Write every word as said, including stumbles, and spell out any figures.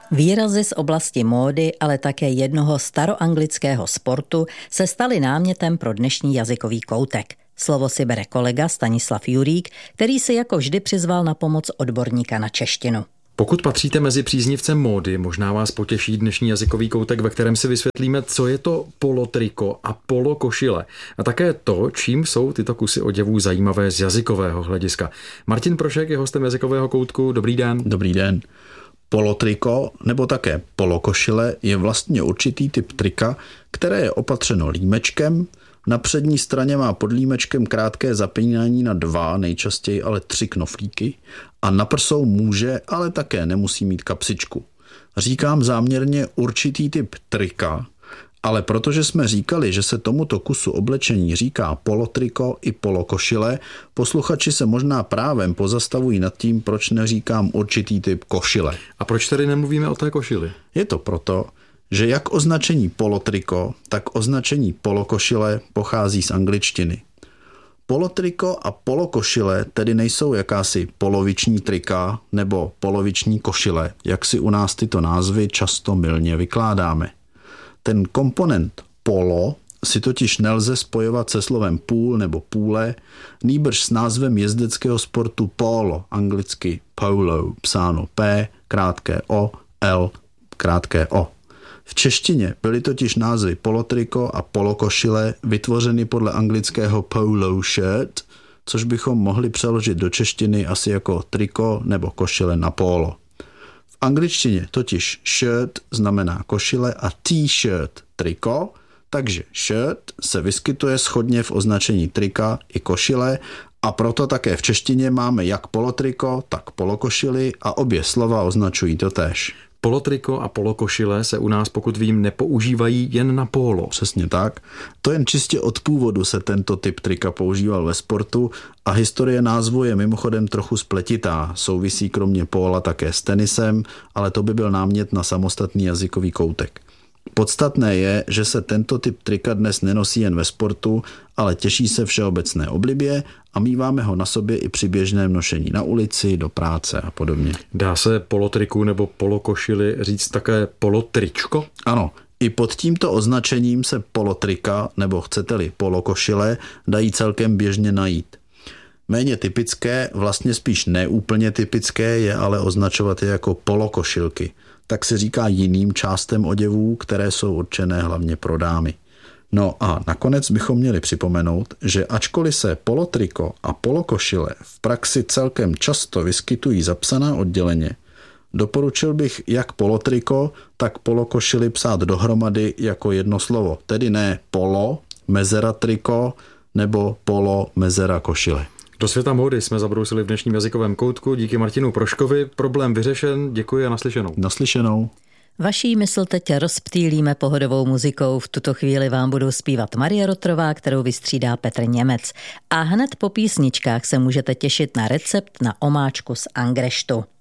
Výrazy z oblasti módy, ale také jednoho staroanglického sportu se staly námětem pro dnešní jazykový koutek. Slovo si bere kolega Stanislav Jurík, který si jako vždy přizval na pomoc odborníka na češtinu. Pokud patříte mezi příznivce módy, možná vás potěší dnešní jazykový koutek, ve kterém si vysvětlíme, co je to polotriko a polokošile. A také to, čím jsou tyto kusy oděvů zajímavé z jazykového hlediska. Martin Prošek je hostem jazykového koutku. Dobrý den. Dobrý den. Polotriko nebo také polokošile je vlastně určitý typ trika, které je opatřeno límečkem. Na přední straně má pod límečkem krátké zapínání na dva, nejčastěji ale tři knoflíky a na prsou může, ale také nemusí mít kapsičku. Říkám záměrně určitý typ trika, ale protože jsme říkali, že se tomuto kusu oblečení říká polotriko i polokošile, posluchači se možná právem pozastavují nad tím, proč neříkám určitý typ košile. A proč tedy nemluvíme o té košili? Je to proto, že jak označení polotriko, tak označení polokošile pochází z angličtiny. Polotriko a polokošile tedy nejsou jakási poloviční trika nebo poloviční košile, jak si u nás tyto názvy často mylně vykládáme. Ten komponent polo si totiž nelze spojovat se slovem půl nebo půle, nýbrž s názvem jezdeckého sportu polo, anglicky polo, psáno P, krátké O, L, krátké O. V češtině byly totiž názvy polotriko a polokošile vytvořeny podle anglického polo shirt, což bychom mohli přeložit do češtiny asi jako triko nebo košile na polo. V angličtině totiž shirt znamená košile a t-shirt triko, takže shirt se vyskytuje shodně v označení trika i košile a proto také v češtině máme jak polotriko, tak polokošili a obě slova označují totéž. Polotriko a polokošile se u nás, pokud vím, nepoužívají jen na pólo. Přesně tak. To jen čistě od původu se tento typ trika používal ve sportu a historie názvu je mimochodem trochu spletitá. Souvisí kromě póla také s tenisem, ale to by byl námět na samostatný jazykový koutek. Podstatné je, že se tento typ trika dnes nenosí jen ve sportu, ale těší se všeobecné oblibě a míváme ho na sobě i při běžném nošení na ulici, do práce a podobně. Dá se polotriku nebo polokošili říct také polotričko? Ano, i pod tímto označením se polotrika nebo chcete-li polokošile dají celkem běžně najít. Méně typické, vlastně spíš neúplně typické je ale označovat je jako polokošilky. Tak se říká jiným částem oděvů, které jsou určené hlavně pro dámy. No a nakonec bychom měli připomenout, že ačkoliv se polotriko a polokošile v praxi celkem často vyskytují zapsaná odděleně, doporučil bych jak polotriko, tak polokošili psát dohromady jako jedno slovo, tedy ne polo, mezera triko nebo polo, mezera košile. Do světa módy jsme zabrousili v dnešním jazykovém koutku. Díky Martinu Proškovi. Problém vyřešen. Děkuji a naslyšenou. Naslyšenou. Vaší mysl teď rozptýlíme pohodovou muzikou. V tuto chvíli vám budou zpívat Marie Rotrová, kterou vystřídá Petr Němec. A hned po písničkách se můžete těšit na recept na omáčku z angreštu.